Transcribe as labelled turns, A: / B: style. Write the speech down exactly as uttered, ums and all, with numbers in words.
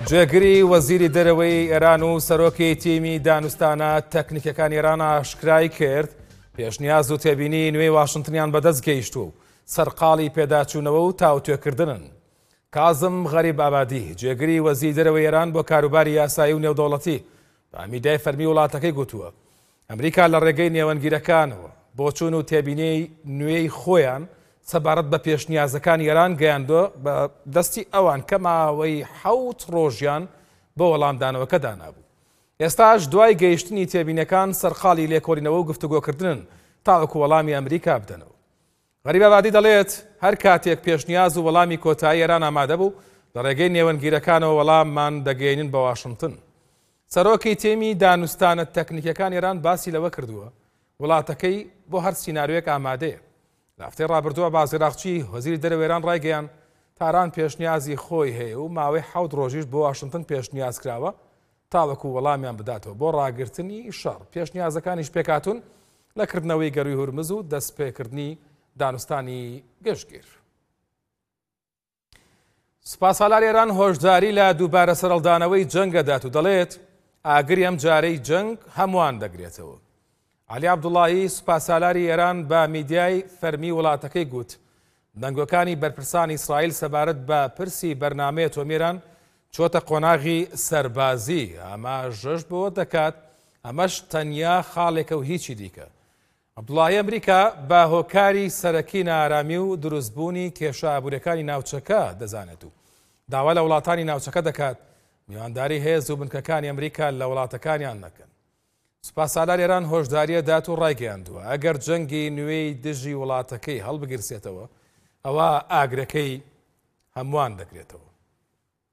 A: جێگری وەزیری دەرەوەی ئێران و سەرۆکی تیمی دانوستانە تەکنیکەکان ئێران ئاشکرای کرد پێشنیاز و تێبینی نوێی واشنتنیان بەدەست گەیشت و سەرقاڵی پێداچوونەوە و تاوتوێکردنن. کازم غەریب ئابادی جێگری وەزیری دەرەوەی ئێران بۆ کاروباری یاسایی و نێودەوڵەتی بە میدیای فەرمی وڵاتەکەی گوتووە ئەمریکا لە ڕێگەی نێوەنگیرەکانەوە بۆ چوون و تێبینی نوێی خۆیان سەبارەت بە پێشنیازەکانی ئێران گەیاندووە بە دەستی ئەوان کە ماوەی حەوت ڕۆژیان بۆ وەڵامدانەوەکە دانابوو. ئێستاش دوای گەیشتنی تێبینەکان سەرقاڵی لێکۆڵینەوە و گفتوگۆکردن تاوەکو وەڵامی ئەمریکا بدەنەوە. غەریب ئابادی دەڵێت هەر کاتێک پێشنیاز و وەڵامی کۆتایی ئێران ئامادە بوو لە ڕێگەی نێوەنگیرەکانەوە وەڵاممان دەگەێنن بە واشنتن. سەرۆکی تیمی دانوستانە تەکنیکەکان ئێران باسی لەوە کردووە وڵاتەکەی بۆ هەر سیناریۆیەک ئامادەیە. لە هەفتەی ڕابردووە بازێراقچی وەزیری دەرەوەی ئێران ڕایگەیاند تاران پێشنیازی خۆی هەیە و ماوەی حەوت ڕۆژیش بۆ واشنتن پێشنیاز کراوە تاوەکو وەڵامیان بداتەوە بۆ ڕاگررتنی شەڕ. پێشنیازەکانیش پێکاتون لەکردنەوەی گەروی هورمز و دەستپێکردنی دانوستانی گەشتگیر. سوپاسالاری ئێران هۆشداری لە دووبارە سەرەڵدانەوەی جەنگەدات و دەڵێت ئاگری ئەم جارەی جەنگ هەمووان دەگرێتەوە. عەلی عەبدوڵاهی سوپاسالاری ئێران بە میدیای فەرمی وڵاتەکەی گوت دەنگۆکانی بەرپرسانی ئیسرائیل سەبارەت بە پرسی بەرنامەی ئەتۆمیران چۆتە قۆناغی سەربازی. ئەمە ژەش بۆ دەکات ئەمەش تەنیا خاڵێکە و هیچی دیکە. عەبدوڵاهی ئەمریکا بە هۆکاری سەرەکی نائارامی و دروستبوونی کێشە ئابوووریەکانی ناوچەکە دەزانێت و داوا لە وڵاتانی ناوچەکە دەکات میوانداری هێز و بنکەکانی ئەمریکا لە وڵاتەکانیان نەکەن. سوپاسالار ئێران هۆشداریە دات و ڕایگەیاندووە ئەگەر جەنگی نوێی دژی وڵاتەکەی هەڵبگرسێتەوە ئەوە ئاگرەکەی هەمووان دەگرێتەوە.